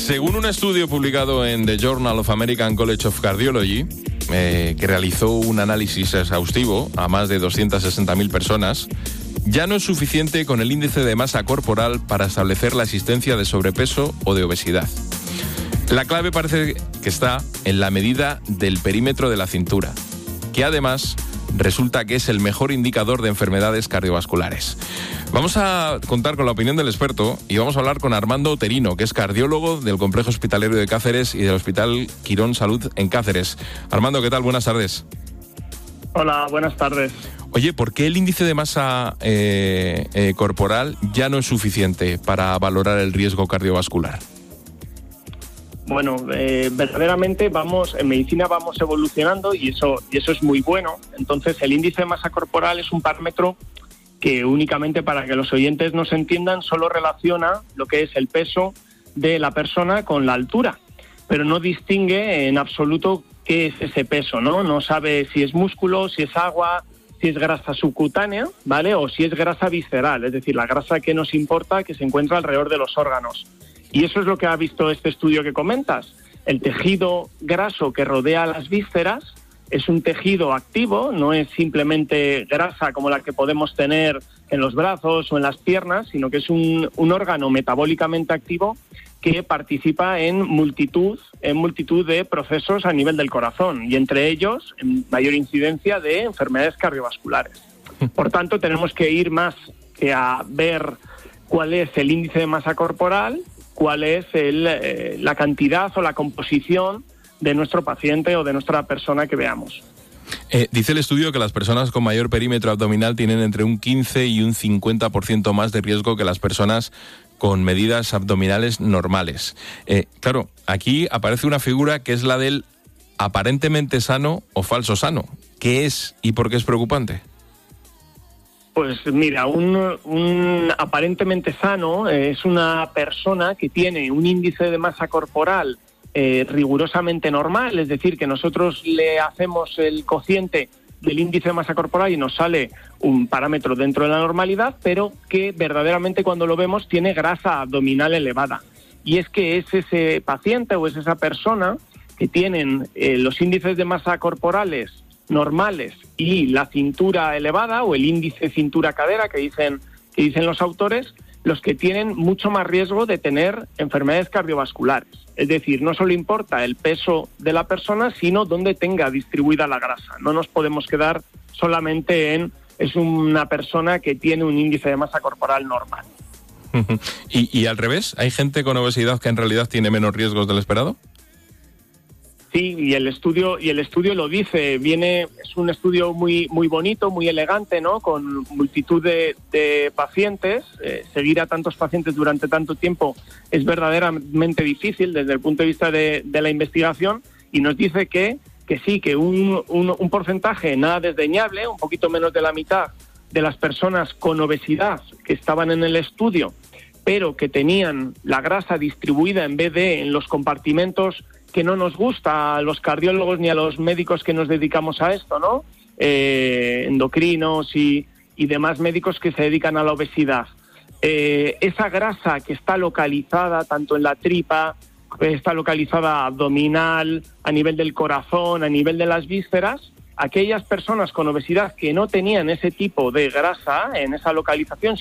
Según un estudio publicado en The Journal of American College of Cardiology, que realizó un análisis exhaustivo a más de 260.000 personas, ya no es suficiente con el índice de masa corporal para establecer la existencia de sobrepeso o de obesidad. La clave parece que está en la medida del perímetro de la cintura, que además resulta que es el mejor indicador de enfermedades cardiovasculares. Vamos a contar con la opinión del experto y vamos a hablar con Armando Oterino, que es cardiólogo del Complejo Hospitalario de Cáceres y del Hospital Quirón Salud en Cáceres. Armando, ¿qué tal? Buenas tardes. Hola, buenas tardes. Oye, ¿por qué el índice de masa corporal ya no es suficiente para valorar el riesgo cardiovascular? Bueno, verdaderamente en medicina vamos evolucionando y eso es muy bueno. Entonces, el índice de masa corporal es un parámetro que únicamente, para que los oyentes nos entiendan, solo relaciona lo que es el peso de la persona con la altura, pero no distingue en absoluto qué es ese peso, ¿no? No sabe si es músculo, si es agua, si es grasa subcutánea, ¿vale? O si es grasa visceral, es decir, la grasa que nos importa, que se encuentra alrededor de los órganos. Y eso es lo que ha visto este estudio que comentas. El tejido graso que rodea las vísceras es un tejido activo, no es simplemente grasa como la que podemos tener en los brazos o en las piernas, sino que es un órgano metabólicamente activo que participa en multitud de procesos a nivel del corazón y entre ellos en mayor incidencia de enfermedades cardiovasculares. Por tanto, tenemos que ir más que a ver cuál es el índice de masa corporal, cuál es la cantidad o la composición de nuestro paciente o de nuestra persona que veamos. Dice el estudio que las personas con mayor perímetro abdominal tienen entre un 15 y un 50% más de riesgo que las personas con medidas abdominales normales. Claro, aquí aparece una figura que es la del aparentemente sano o falso sano. ¿Qué es y por qué es preocupante? Pues mira, un aparentemente sano es una persona que tiene un índice de masa corporal rigurosamente normal, es decir, que nosotros le hacemos el cociente del índice de masa corporal y nos sale un parámetro dentro de la normalidad, pero que verdaderamente cuando lo vemos tiene grasa abdominal elevada. Y es que es ese paciente o es esa persona que tienen los índices de masa corporales normales y la cintura elevada o el índice cintura-cadera que dicen los autores, los que tienen mucho más riesgo de tener enfermedades cardiovasculares. Es decir, no solo importa el peso de la persona, sino dónde tenga distribuida la grasa. No nos podemos quedar solamente en es una persona que tiene un índice de masa corporal normal. ¿Y al revés? ¿Hay gente con obesidad que en realidad tiene menos riesgos del esperado? Sí, y el estudio lo dice. Es un estudio muy muy bonito, muy elegante, ¿no? Con multitud de pacientes. Seguir a tantos pacientes durante tanto tiempo es verdaderamente difícil desde el punto de vista de la investigación, y nos dice que sí, que un porcentaje nada desdeñable, un poquito menos de la mitad de las personas con obesidad que estaban en el estudio, pero que tenían la grasa distribuida en vez de en los compartimentos que no nos gusta a los cardiólogos ni a los médicos que nos dedicamos a esto, ¿no? Endocrinos y demás médicos que se dedican a la obesidad. Esa grasa que está localizada tanto en la tripa, está localizada abdominal, a nivel del corazón, a nivel de las vísceras, aquellas personas con obesidad que no tenían ese tipo de grasa en esa localización,